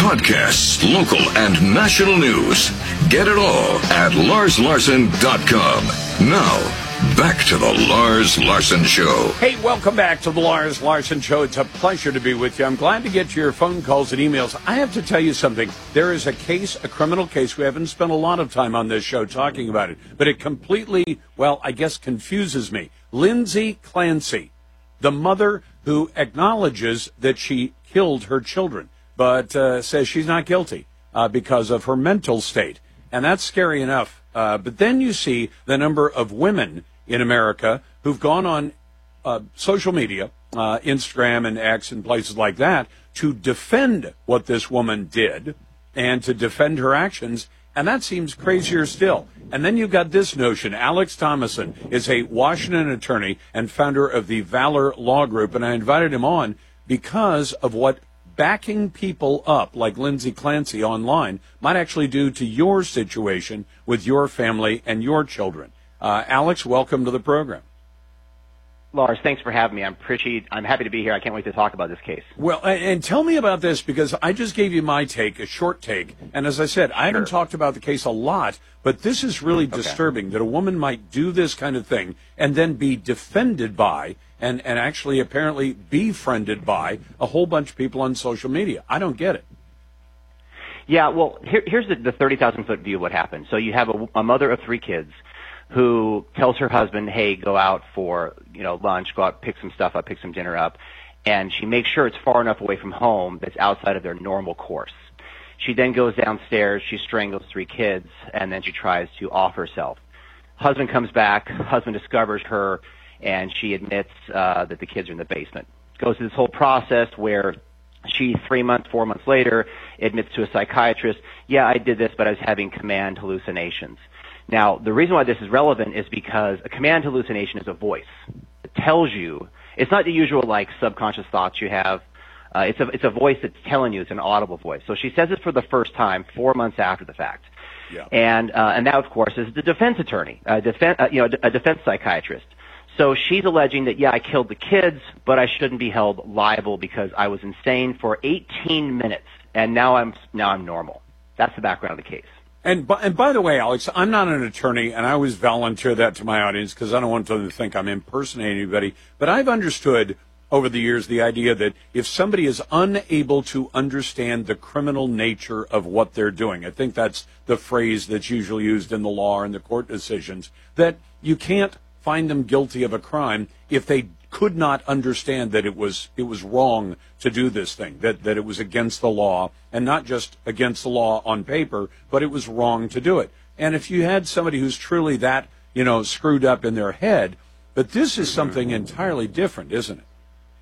podcasts, local and national news. Get it all at LarsLarson.com. Now, back to the Lars Larson Show. Hey, welcome back to the Lars Larson Show. It's a pleasure to be with you. I'm glad to get your phone calls and emails. I have to tell you something. There is a case, a criminal case. We haven't spent a lot of time on this show talking about it, but it completely, well, I guess confuses me. Lindsay Clancy, the mother who acknowledges that she killed her children, but says she's not guilty because of her mental state. And that's scary enough. But then you see the number of women in America who've gone on social media, Instagram and X and places like that, to defend what this woman did and to defend her actions. And that seems crazier still. And then you've got this notion. Alex Thomason is a Washington attorney and founder of the Valor Law Group. And I invited him on because of what backing people up like Lindsay Clancy online might actually do to your situation with your family and your children. Alex, welcome to the program. Lars, thanks for having me. I'm happy to be here. I can't wait to talk about this case. Well, and tell me about this, because I just gave you my take, a short take. And as I said, I haven't talked about the case a lot, but this is really disturbing that a woman might do this kind of thing and then be defended by and actually apparently befriended by a whole bunch of people on social media. I don't get it. Yeah, well, here's the 30,000-foot view of what happened. So you have a mother of three kids who tells her husband, hey, go out for, lunch, go out, pick some stuff up, pick some dinner up. And she makes sure it's far enough away from home that's outside of their normal course. She then goes downstairs, she strangles three kids, and then she tries to off herself. Husband comes back, husband discovers her, and she admits that the kids are in the basement. Goes through this whole process where she, 4 months later, admits to a psychiatrist, yeah, I did this, but I was having command hallucinations. Now, the reason why this is relevant is because a command hallucination is a voice. It tells you, it's not the usual, subconscious thoughts you have. It's a voice that's telling you, it's an audible voice. So she says it for the first time 4 months after the fact. Yeah. And that, of course, is the defense attorney, a defense psychiatrist. So she's alleging that, yeah, I killed the kids, but I shouldn't be held liable because I was insane for 18 minutes, and now I'm normal. That's the background of the case. And by the way, Alex, I'm not an attorney, and I always volunteer that to my audience because I don't want them to think I'm impersonating anybody. But I've understood over the years the idea that if somebody is unable to understand the criminal nature of what they're doing, I think that's the phrase that's usually used in the law and the court decisions, that you can't find them guilty of a crime if they could not understand that it was wrong to do this thing, that it was against the law, and not just against the law on paper, but it was wrong to do it. And if you had somebody who's truly that, screwed up in their head, but this is something entirely different, isn't it?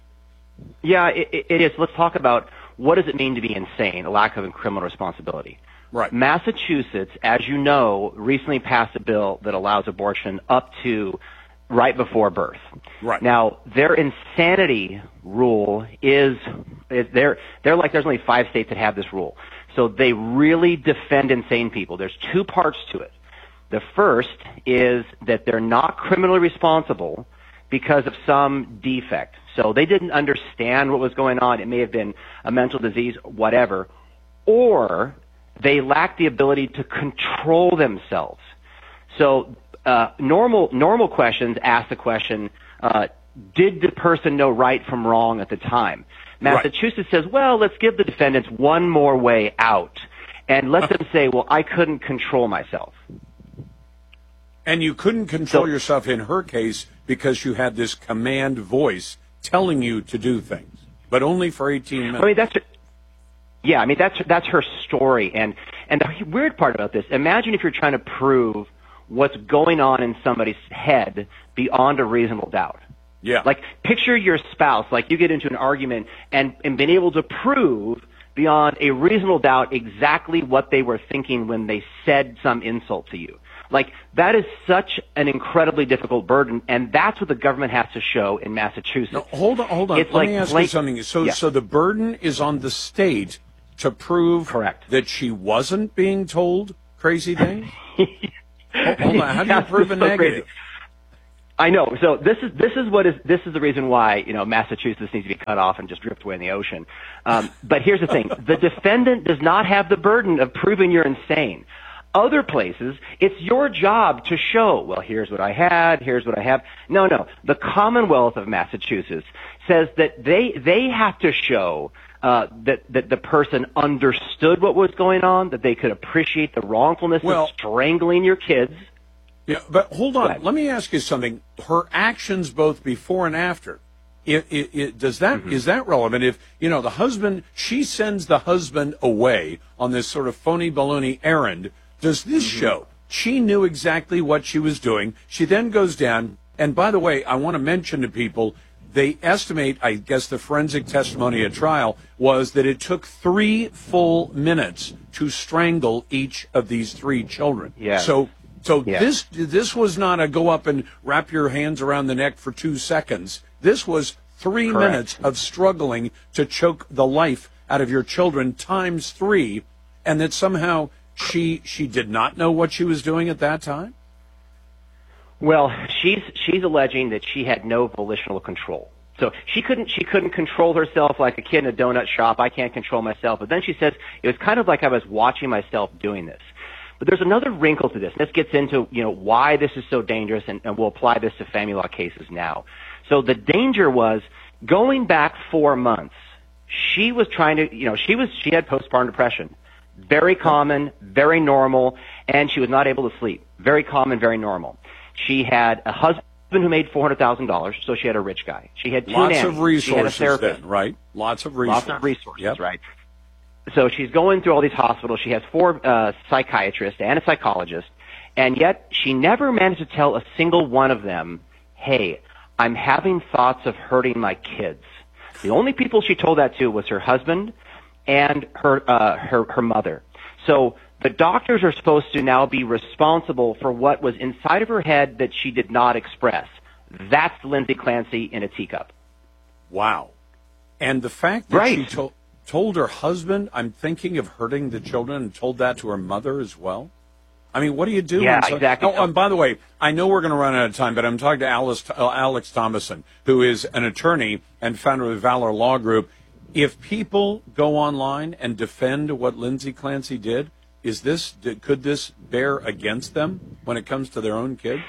Yeah, it is. Let's talk about what does it mean to be insane, a lack of criminal responsibility. Right. Massachusetts, as you know, recently passed a bill that allows abortion up to right before birth. Right. Now, their insanity rule is they're like there's only 5 states that have this rule. So they really defend insane people. There's 2 parts to it. The first is that they're not criminally responsible because of some defect. So they didn't understand what was going on. It may have been a mental disease, whatever. Or they lack the ability to control themselves. So normal questions ask the question, did the person know right from wrong at the time? Massachusetts says, well, let's give the defendants one more way out. And let them say, well, I couldn't control myself. And you couldn't control yourself in her case because you had this command voice telling you to do things, but only for 18 minutes. That's her story. And the weird part about this, imagine if you're trying to prove what's going on in somebody's head beyond a reasonable doubt. Yeah. Like, picture your spouse, you get into an argument and being able to prove beyond a reasonable doubt exactly what they were thinking when they said some insult to you. That is such an incredibly difficult burden, and that's what the government has to show in Massachusetts. No, hold on. Let me ask you something. So the burden is on the state to prove that she wasn't being told crazy things? Hold on. How do you prove a negative? I know. So this is the reason why Massachusetts needs to be cut off and just drift away in the ocean. But here's the thing: the defendant does not have the burden of proving you're insane. Other places, it's your job to show, well, here's what I had, here's what I have. No. The Commonwealth of Massachusetts says that they have to show that the person understood what was going on, that they could appreciate the wrongfulness of strangling your kids. Yeah, but hold on. Let me ask you something. Her actions both before and after, is that relevant? If, the husband, she sends the husband away on this sort of phony baloney errand, does this show she knew exactly what she was doing? She then goes down, and by the way, I want to mention to people, they estimate, I guess the forensic testimony at trial was that it took 3 full minutes to strangle each of these 3 children. Yeah. So this was not a go up and wrap your hands around the neck for 2 seconds. This was 3 minutes of struggling to choke the life out of your children times 3, and that somehow she did not know what she was doing at that time? Well, she's alleging that she had no volitional control. So she couldn't control herself like a kid in a donut shop. I can't control myself. But then she says it was kind of like I was watching myself doing this. But there's another wrinkle to this. This gets into, why this is so dangerous, and we'll apply this to family law cases now. So the danger was going back 4 months. She was trying to, she had postpartum depression. Very common, very normal, and she was not able to sleep. Very common, very normal. She had a husband who made $400,000, so she had a rich guy. She had 2 nannies. Lots of resources, she had a therapist. then, right? Lots of resources, right? So she's going through all these hospitals. She has 4 psychiatrists and a psychologist, and yet she never managed to tell a single one of them, hey, I'm having thoughts of hurting my kids. The only people she told that to was her husband and her mother. So the doctors are supposed to now be responsible for what was inside of her head that she did not express. That's Lindsay Clancy in a teacup. Wow. And the fact that she told her husband, I'm thinking of hurting the children, and told that to her mother as well? I mean, what do you do? Yeah, exactly. Oh, and by the way, I know we're going to run out of time, but I'm talking to Alex Thomason, who is an attorney and founder of the Valor Law Group. If people go online and defend what Lindsay Clancy did, could this bear against them when it comes to their own kids?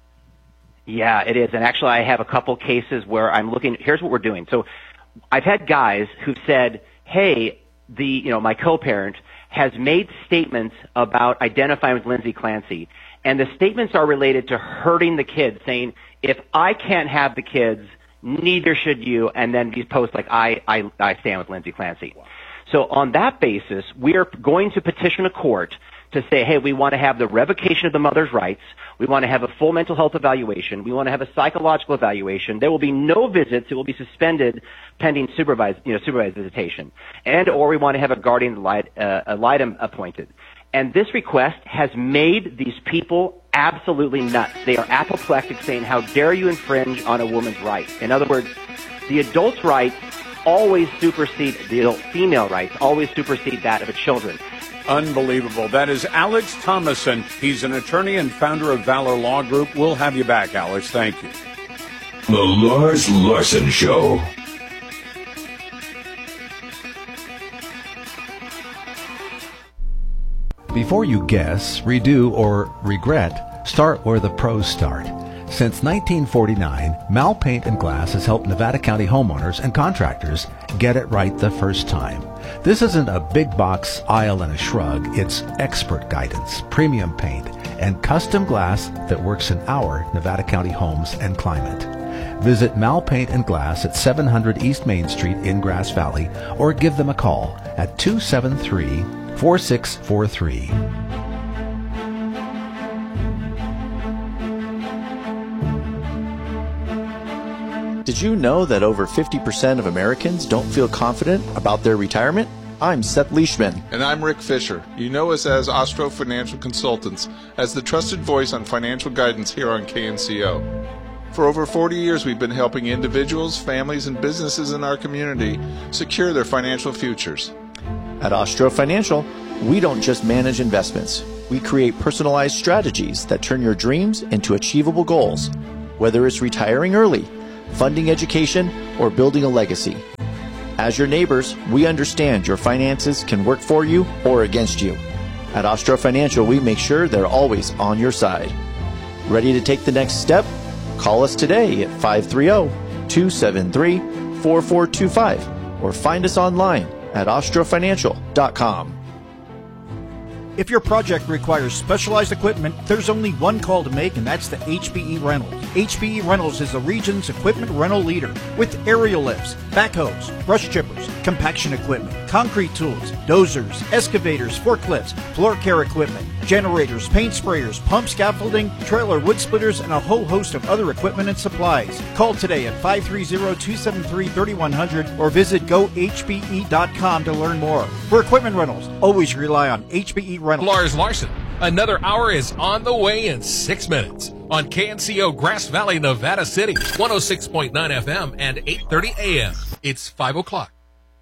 Yeah, it is. And actually, I have a couple cases where I'm looking. Here's what we're doing. So I've had guys who've said, hey, my co-parent has made statements about identifying with Lindsay Clancy, and the statements are related to hurting the kids, saying, if I can't have the kids, neither should you, and then these posts like, I stand with Lindsay Clancy. Wow. So on that basis, we are going to petition a court to say, hey, we want to have the revocation of the mother's rights. We want to have a full mental health evaluation. We want to have a psychological evaluation. There will be no visits. It will be suspended pending supervised visitation. And or we want to have a guardian ad litem appointed. And this request has made these people absolutely nuts. They are apoplectic, saying, how dare you infringe on a woman's rights? In other words, the adult's rights always supersede, the adult female rights always supersede that of the children. Unbelievable. That is Alex Thomason. He's an attorney and founder of Valor Law Group. We'll have you back, Alex. Thank you. The Lars Larson Show. Before you guess, redo, or regret, start where the pros start. Since 1949, Mal Paint and Glass has helped Nevada County homeowners and contractors get it right the first time. This isn't a big box aisle and a shrug. It's expert guidance, premium paint, and custom glass that works in our Nevada County homes and climate. Visit Mal Paint and Glass at 700 East Main Street in Grass Valley, or give them a call at 273-4643. Did you know that over 50% of Americans don't feel confident about their retirement? I'm Seth Leishman. And I'm Rick Fisher. You know us as Ostro Financial Consultants, as the trusted voice on financial guidance here on KNCO. For over 40 years, we've been helping individuals, families, and businesses in our community secure their financial futures. At Ostro Financial, we don't just manage investments. We create personalized strategies that turn your dreams into achievable goals. whether it's retiring early, funding education, or building a legacy. As your neighbors, we understand your finances can work for you or against you. At Ostro Financial, we make sure they're always on your side. Ready to take the next step? Call us today at 530-273-4425 or find us online at ostrofinancial.com. If your project requires specialized equipment, there's only one call to make, and that's the HBE Rentals. HBE Rentals is the region's equipment rental leader with aerial lifts, backhoes, brush chippers, compaction equipment, concrete tools, dozers, excavators, forklifts, floor care equipment, generators, paint sprayers, pump scaffolding, trailer wood splitters, and a whole host of other equipment and supplies. Call today at 530-273-3100 or visit gohbe.com to learn more. For equipment rentals, always rely on HBE Rentals. Lars Larson. Another hour is on the way in 6 minutes on KNCO Grass Valley, Nevada City, 106.9 FM and 8:30 AM. It's 5 o'clock.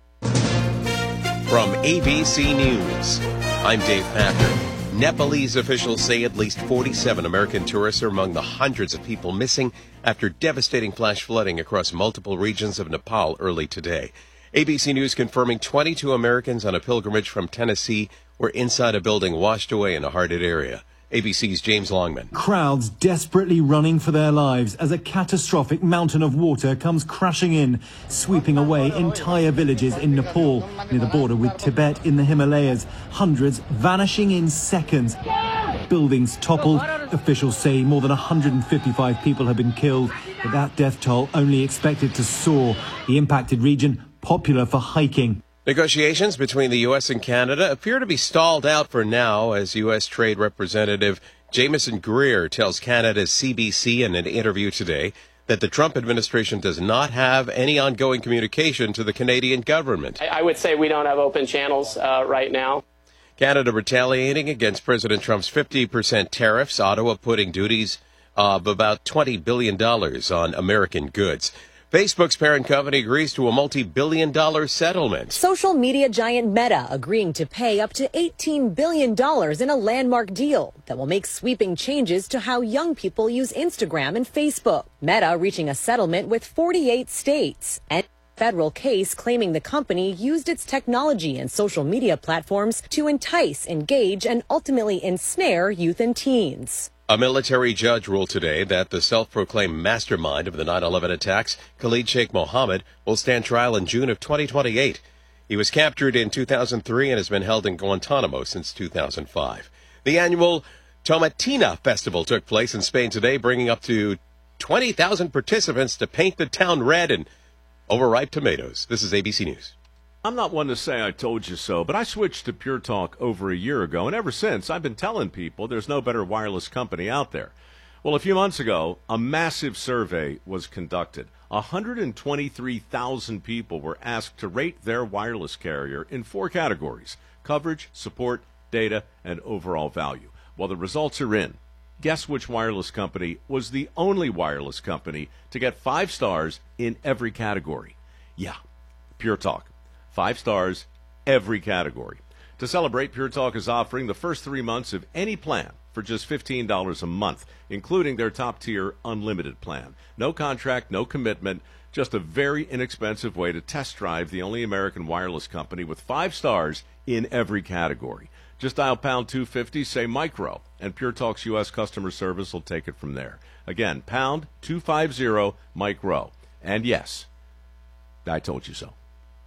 From ABC News, I'm Dave Packer. Nepalese officials say at least 47 American tourists are among the hundreds of people missing after devastating flash flooding across multiple regions of Nepal early today. ABC News confirming 22 Americans on a pilgrimage from Tennessee were inside a building washed away in a hard-hit area. ABC's James Longman. Crowds desperately running for their lives as a catastrophic mountain of water comes crashing in, sweeping away entire villages in Nepal, near the border with Tibet in the Himalayas. Hundreds vanishing in seconds. Buildings toppled. Officials say more than 155 people have been killed, but that death toll only expected to soar. The impacted region, popular for hiking. Negotiations between the U.S. and Canada appear to be stalled out for now as U.S. Trade Representative Jameson Greer tells Canada's CBC in an interview today that the Trump administration does not have any ongoing communication to the Canadian government. I would say we don't have open channels right now. Canada retaliating against President Trump's 50% tariffs, Ottawa putting duties of about $20 billion on American goods. Facebook's parent company agrees to a multi-billion-dollar settlement. Social media giant Meta agreeing to pay up to $18 billion in a landmark deal that will make sweeping changes to how young people use Instagram and Facebook. Meta reaching a settlement with 48 states and a federal case claiming the company used its technology and social media platforms to entice, engage, and ultimately ensnare youth and teens. A military judge ruled today that the self-proclaimed mastermind of the 9/11 attacks, Khalid Sheikh Mohammed, will stand trial in June of 2028. He was captured in 2003 and has been held in Guantanamo since 2005. The annual Tomatina Festival took place in Spain today, bringing up to 20,000 participants to paint the town red and overripe tomatoes. This is ABC News. I'm not one to say I told you so, but I switched to Pure Talk over a year ago, and ever since I've been telling people there's no better wireless company out there. Well, a few months ago, a massive survey was conducted. 123,000 people were asked to rate their wireless carrier in 4 categories: coverage, support, data, and overall value. Well, the results are in. Guess which wireless company was the only wireless company to get 5 stars in every category? Yeah, Pure Talk. 5 stars, every category. To celebrate, Pure Talk is offering the first 3 months of any plan for just $15 a month, including their top-tier unlimited plan. No contract, no commitment, just a very inexpensive way to test drive the only American wireless company with 5 stars in every category. Just dial pound 250, say micro, and Pure Talk's U.S. customer service will take it from there. Again, pound 250 micro. And yes, I told you so.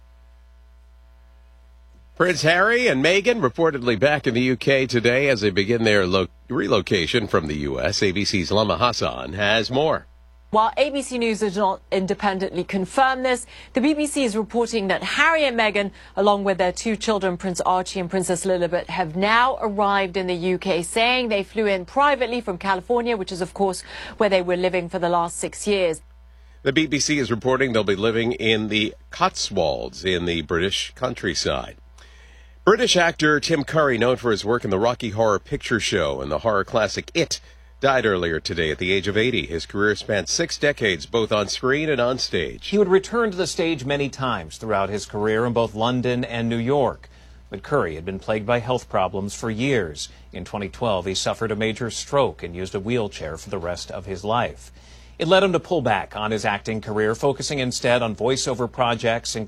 Prince Harry and Meghan reportedly back in the UK today as they begin their relocation from the U.S. ABC's Lama Hassan has more. While ABC News does not independently confirm this, the BBC is reporting that Harry and Meghan, along with their 2 children, Prince Archie and Princess Lilibet, have now arrived in the UK, saying they flew in privately from California, which is, of course, where they were living for the last 6 years. The BBC is reporting they'll be living in the Cotswolds in the British countryside. British actor Tim Curry, known for his work in the Rocky Horror Picture Show and the horror classic It, died earlier today at the age of 80. His career spanned 6 decades, both on screen and on stage. He would return to the stage many times throughout his career in both London and New York. But Curry had been plagued by health problems for years. In 2012, he suffered a major stroke and used a wheelchair for the rest of his life. It led him to pull back on his acting career, focusing instead on voiceover projects and